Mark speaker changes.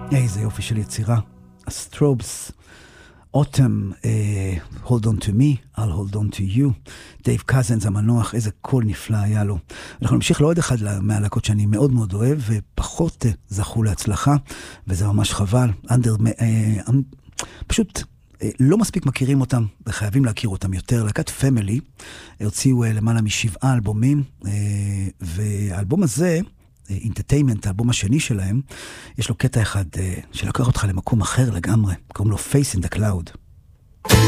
Speaker 1: איזה יופי של יצירה. הסטרובס, אוטם, Hold on to me, I'll hold on to you. דייב קזנס המנוח, איזה קול נפלא היה לו. אנחנו נמשיך לעוד אחד מהלהקות שאני מאוד מאוד אוהב, ופחות זכו להצלחה, וזה ממש חבל. פשוט לא מספיק מכירים אותם, וחייבים להכיר אותם יותר. להקת פמילי, הוציאו למעלה מ7 אלבומים, והאלבום הזה, אינטרטיימנט, האלבום השני שלהם, יש לו קטע אחד שלקח אותך למקום אחר לגמרי, קוראים לו Face in the Cloud.